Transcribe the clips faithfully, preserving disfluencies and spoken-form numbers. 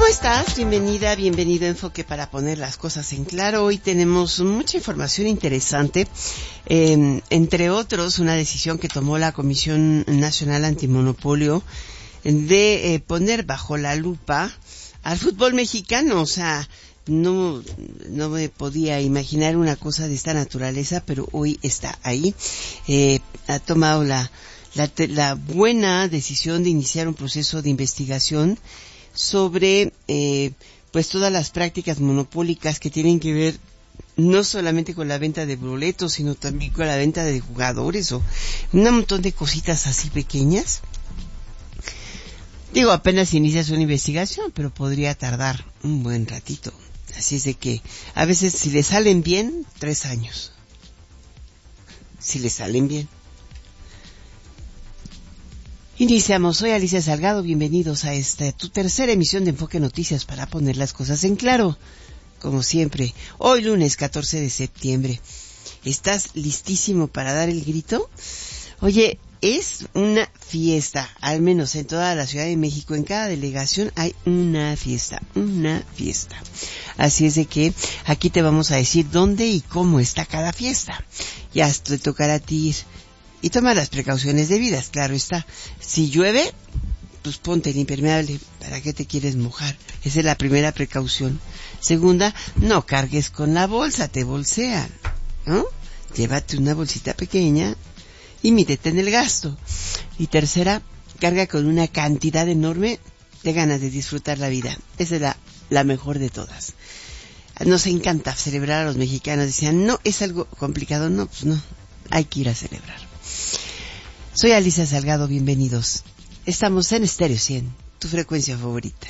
¿Cómo estás? Bienvenida, bienvenido a Enfoque para poner las cosas en claro. Hoy tenemos mucha información interesante, eh, entre otros una decisión que tomó la Comisión Nacional Antimonopolio de eh, poner bajo la lupa al fútbol mexicano. O sea, no, no me podía imaginar una cosa de esta naturaleza, pero hoy está ahí. Eh, ha tomado la, la, la buena decisión de iniciar un proceso de investigación sobre eh, pues todas las prácticas monopólicas que tienen que ver no solamente con la venta de boletos, sino también con la venta de jugadores o un montón de cositas así pequeñas. Digo, apenas inicias una investigación, pero podría tardar un buen ratito. Así es de que a veces si le salen bien, tres años. Si le salen bien. Iniciamos. Soy Alicia Salgado, bienvenidos a esta tu tercera emisión de Enfoque Noticias para poner las cosas en claro. Como siempre, hoy lunes catorce de septiembre. ¿Estás listísimo para dar el grito? Oye, es una fiesta, al menos en toda la Ciudad de México, en cada delegación hay una fiesta, una fiesta. Así es de que aquí te vamos a decir dónde y cómo está cada fiesta. Ya te tocará a ti ir. Y toma las precauciones debidas, claro está. Si llueve, pues ponte el impermeable. ¿Para qué te quieres mojar? Esa es la primera precaución. Segunda, no cargues con la bolsa, te bolsean, ¿no? Llévate una bolsita pequeña y mítete en el gasto. Y tercera, carga con una cantidad enorme de ganas de disfrutar la vida. Esa es la, la mejor de todas. Nos encanta celebrar a los mexicanos. Decían, no, es algo complicado. No, pues no, hay que ir a celebrar. Soy Alicia Salgado, bienvenidos. Estamos en Estéreo cien, tu frecuencia favorita.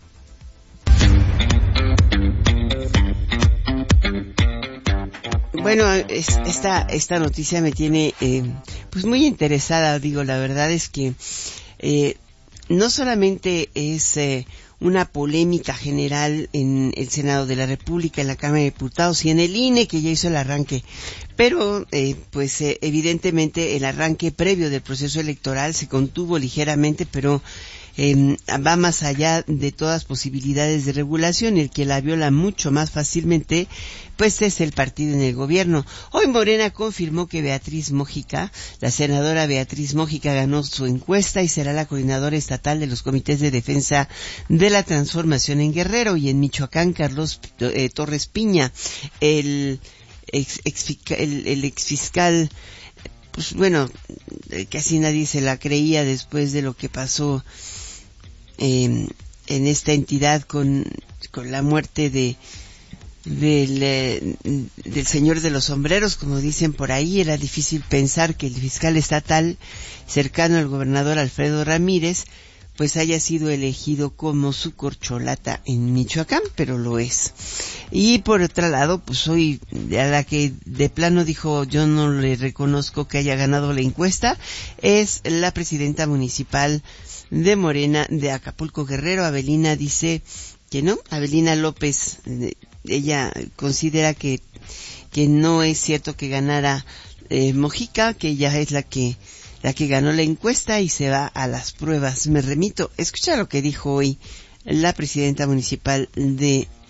Bueno, es, esta esta noticia me tiene eh, pues muy interesada. Digo, la verdad es que eh, no solamente es eh, una polémica general en el Senado de la República, en la Cámara de Diputados y en el I N E, que ya hizo el arranque, pero eh, pues eh, evidentemente el arranque previo del proceso electoral se contuvo ligeramente, pero eh, va más allá de todas posibilidades de regulación. El que la viola mucho más fácilmente pues es el partido en el gobierno. Hoy Morena confirmó que Beatriz Mójica, la senadora Beatriz Mójica, ganó su encuesta y será la coordinadora estatal de los comités de defensa de la transformación en Guerrero. Y en Michoacán, Carlos eh, Torres Piña, el ex, ex, el, el exfiscal, pues bueno, casi nadie se la creía después de lo que pasó eh, en esta entidad con, con la muerte de del, eh, del señor de los sombreros, como dicen por ahí. Era difícil pensar que el fiscal estatal cercano al gobernador Alfredo Ramírez pues haya sido elegido como su corcholata en Michoacán, pero lo es. Y por otro lado, pues hoy a la que de plano dijo yo no le reconozco que haya ganado la encuesta es la presidenta municipal de Morena de Acapulco Guerrero. Avelina dice que no. Avelina López, ella considera que que no es cierto que ganara eh, Mójica, que ella es la que la que ganó la encuesta y se va a las pruebas. Me remito, escucha lo que dijo hoy la presidenta municipal de